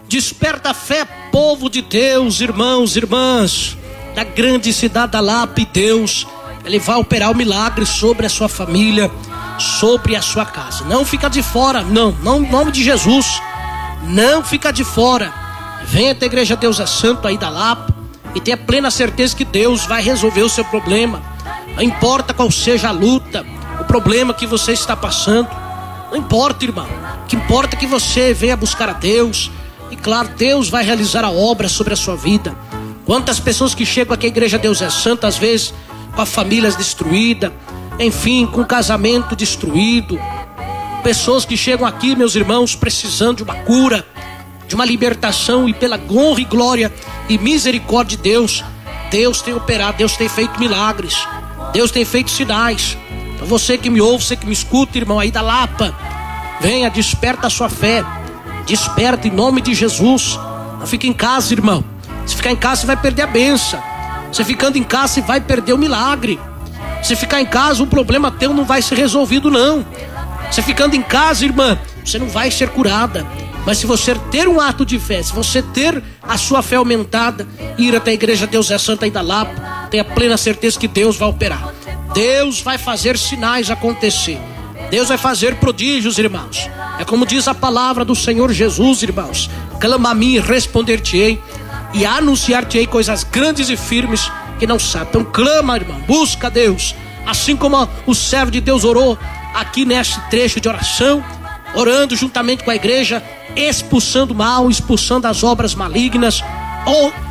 Desperta a fé, povo de Deus, irmãos, irmãs, da grande cidade da Lapa. E Deus, Ele vai operar o milagre sobre a sua família, sobre a sua casa. Não fica de fora, não, em nome de Jesus, não fica de fora. Venha até a Igreja Deus é Santo aí da Lapa e tenha plena certeza que Deus vai resolver o seu problema. Não importa qual seja a luta, o problema que você está passando, não importa, irmão. O que importa é que você venha buscar a Deus. E claro, Deus vai realizar a obra sobre a sua vida. Quantas pessoas que chegam aqui à Igreja Deus é Santo, às vezes com as famílias destruídas, enfim, com o casamento destruído. Pessoas que chegam aqui, meus irmãos, precisando de uma cura, de uma libertação. E pela honra e glória e misericórdia de Deus, Deus tem operado, Deus tem feito milagres, Deus tem feito sinais. Então você que me ouve, você que me escuta, irmão, aí da Lapa, venha, desperta a sua fé. Desperta em nome de Jesus. Não fique em casa, irmão. Se ficar em casa, você vai perder a bênção. Você ficando em casa, você vai perder o milagre. Se ficar em casa, o problema teu não vai ser resolvido, não. Você ficando em casa, irmã, você não vai ser curada. Mas se você ter um ato de fé, se você ter a sua fé aumentada, ir até a Igreja Deus é Santa aí da Lapa, tenha plena certeza que Deus vai operar. Deus vai fazer sinais acontecer. Deus vai fazer prodígios, irmãos. É como diz a palavra do Senhor Jesus, irmãos: clama a mim e responder-te-ei, e anunciar-te-ei coisas grandes e firmes que não sabe. Então clama, irmão, busca a Deus. Assim como o servo de Deus orou aqui neste trecho de oração, orando juntamente com a igreja, expulsando o mal, expulsando as obras malignas, ou